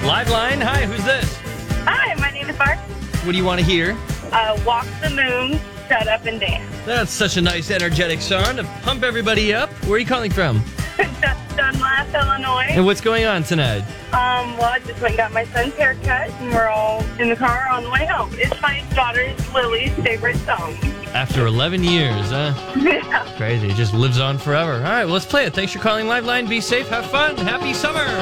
Live line. Hi, who's this? Hi, my name is Mark. What do you want to hear? Walk the Moon, Shut Up and Dance. That's such a nice, energetic song to pump everybody up. Where are you calling from? Dunlap, Illinois. And what's going on tonight? Well, I just went and got my son's haircut, and we're all in the car on the way home. It's my daughter Lily's favorite song. After 11 years, huh? Yeah. Crazy. It just lives on forever. All right, well, let's play it. Thanks for calling Liveline. Be safe. Have fun. Happy summer.